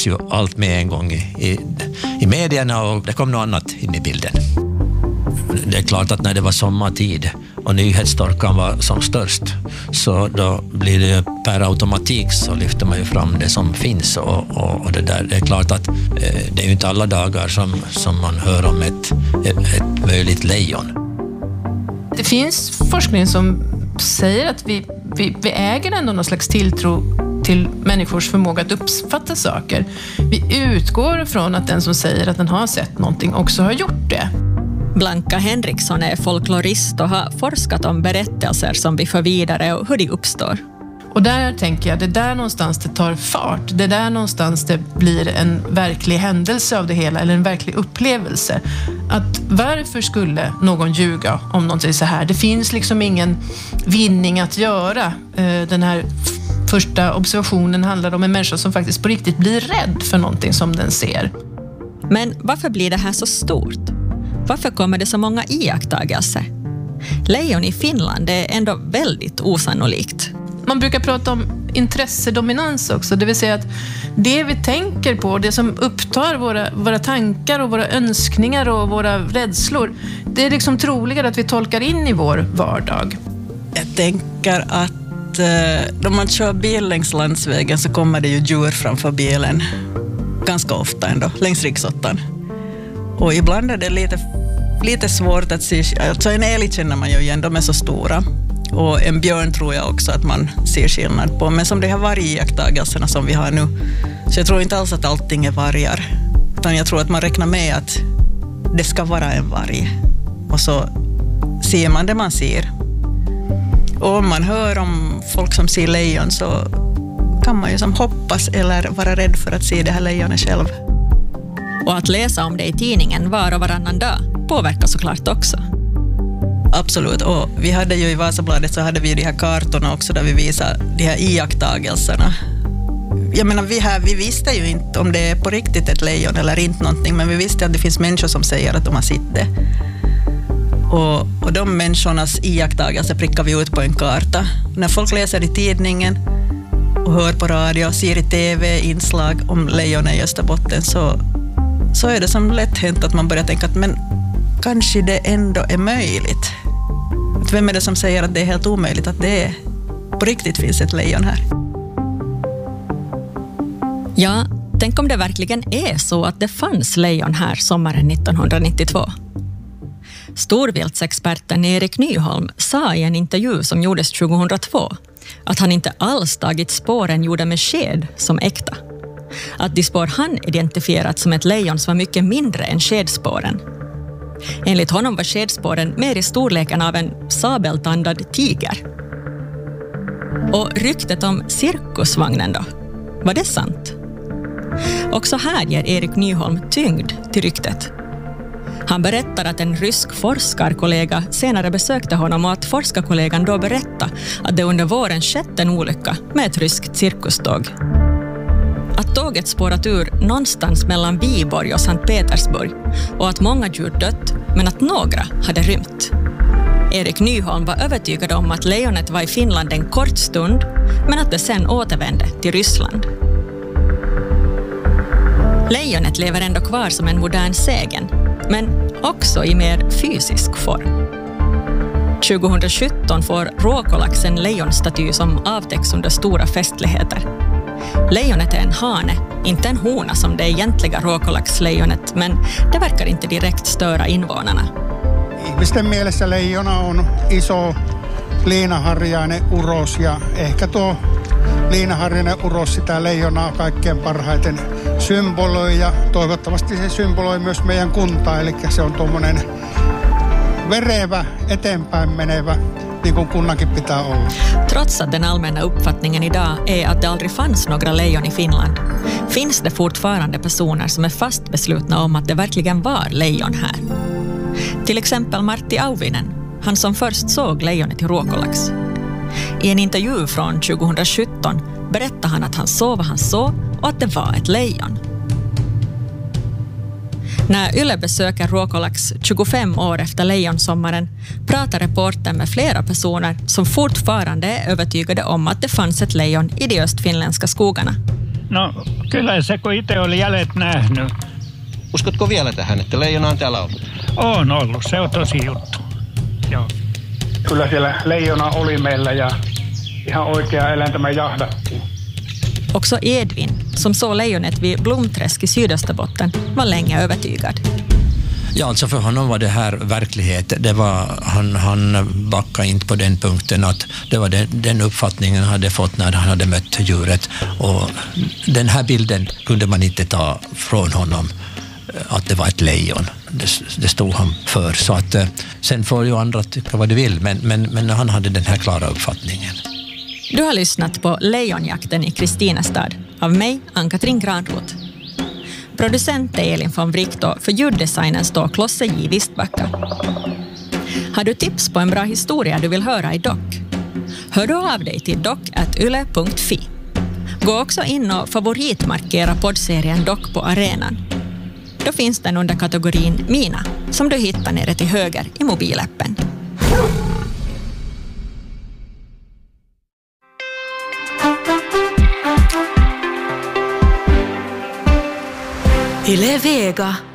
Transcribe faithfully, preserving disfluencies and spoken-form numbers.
togs ju allt med en gång i, i, i medierna, och det kom något annat in i bilden. Det är klart att när det var sommartid och nyhetstorkan var som störst, så då blir det per automatik så lyfter man ju fram det som finns, och, och, och det där. Det är klart att eh, det är ju inte alla dagar som, som man hör om ett, ett, ett möjligt lejon. Det finns forskning som säger att vi, vi, vi äger ändå någon slags tilltro till människors förmåga att uppfatta saker. Vi utgår från att den som säger att den har sett någonting också har gjort det. Blanka Henriksson är folklorist och har forskat om berättelser som vi får vidare och hur de uppstår. Och där tänker jag, det är där någonstans det tar fart. Det är där någonstans det blir en verklig händelse av det hela, eller en verklig upplevelse. Att varför skulle någon ljuga om någonting så här? Det finns liksom ingen vinning att göra. Den här första observationen handlar om en människa som faktiskt på riktigt blir rädd för någonting som den ser. Men varför blir det här så stort? Varför kommer det så många iakttagelser? Lejon i Finland är ändå väldigt osannolikt. Man brukar prata om intressedominans också, det vill säga att det vi tänker på, det som upptar våra, våra tankar och våra önskningar och våra rädslor, det är liksom troligare att vi tolkar in i vår vardag. Jag tänker att eh, om man kör bil längs landsvägen så kommer det ju djur framför bilen. Ganska ofta ändå, längs riksåttan. Och ibland är det lite, lite svårt att se, alltså en älg känner man ju igen, de är så stora. Och en björn tror jag också att man ser skillnad på. Men som det har varit iakttagelserna som vi har nu, så jag tror inte alls att allting är vargar. Utan jag tror att man räknar med att det ska vara en varg. Och så ser man det man ser. Och om man hör om folk som ser lejon så kan man ju som hoppas eller vara rädd för att se det här lejonet själv. Och att läsa om det i tidningen var och varannan dag påverkar såklart också. Absolut, och vi hade ju i Vasabladet så hade vi de här kartorna också där vi visar de här iakttagelserna. Jag menar, vi, här, vi visste ju inte om det är på riktigt ett lejon eller inte någonting, men vi visste att det finns människor som säger att de har sett det. Och, och de människornas iakttagelser prickar vi ut på en karta. När folk läser i tidningen och hör på radio, ser i tv inslag om lejon i Österbotten, så, så är det som lätt hänt att man börjar tänka att men kanske det ändå är möjligt. Vem är det som säger att det är helt omöjligt att det är, på riktigt finns ett lejon här? Ja, tänk om det verkligen är så att det fanns lejon här sommaren nittonhundranittiotvå. Storviltsexperten Erik Nyholm sa i en intervju som gjordes tjugohundratvå att han inte alls tagit spåren gjorda med sked som äkta. Att de spår han identifierat som ett lejon som var mycket mindre än skedspåren. Enligt honom var skedspåren mer i storleken av en sabeltandad tiger. Och ryktet om cirkusvagnen då? Var det sant? Också här ger Erik Nyholm tyngd till ryktet. Han berättar att en rysk forskarkollega senare besökte honom och att forskarkollegan då berättade att det under våren skett en olycka med ett ryskt cirkuståg. Att tåget spårat ur någonstans mellan Viborg och Sankt Petersburg och att många djur dött, men att några hade rymt. Erik Nyholm var övertygad om att lejonet var i Finland en kort stund, men att det sen återvände till Ryssland. Lejonet lever ändå kvar som en modern sägen, men också i mer fysisk form. tjugohundrasjutton får Ruokolax en lejonstaty som avtäcks under stora festligheter. Lejonet är en hane, inte en hona som det egentliga Ruokolax-lejonet, men det verkar inte direkt störa invånarna. Ihmisten mielessä leijona on iso liinaharjainen uros ja ehkä tuo liinaharjainen uros sitä leijonaa kaikkein parhaiten symboloi ja toivottavasti se symboloi myös meidän kuntaa, eli se on tuommoinen verevä, eteenpäin menevä, niin kuin kunnankin pitää olla. Trots att den allmänna uppfattningen idag är att det aldrig fanns några lejon i Finland, finns det fortfarande personer som är fast beslutna om att det verkligen var lejon här. Till exempel Martti Auvinen, han som först såg lejonet i Ruokolax. I en intervju från tjugohundrasjutton berättade han att han såg vad han såg och att det var ett lejon. När Yle besöker Ruokolax tjugofem år efter lejonsommaren pratar reportern med flera personer som fortfarande är övertygade om att det fanns ett lejon i de östfinländska skogarna. No kyllä se, kun itse oli jäljet nähnyt. Uskotko vielä tähän, että leijona on täällä ollut? On ollut, se on tosi juttu. Joo. Kyllä siellä leijona oli meillä ja ihan oikea eläintä me jahdattiin. Också Edvin, som såg lejonet vid Blomträsk i Sydösterbotten, var länge övertygad. Ja, alltså för honom var det här verklighet. Det var, han, han backade inte på den punkten att det var den, den uppfattningen han hade fått när han hade mött djuret. Och den här bilden kunde man inte ta från honom, att det var ett lejon. Det, det stod han för. Så att, sen får ju andra tycka vad de vill, men, men, men han hade den här klara uppfattningen. Du har lyssnat på Lejonjakten i Kristinestad av mig, Ann-Katrin Granroth. Producent är Elin von Wright och för ljuddesignen står Klosse J. Wistbacka. Har du tips på en bra historia du vill höra i dock? Hör då av dig till dock at yle punkt fi. Gå också in och favoritmarkera poddserien Dock på arenan. Då finns den under kategorin Mina, som du hittar nere till höger i mobilappen. Yle Vega.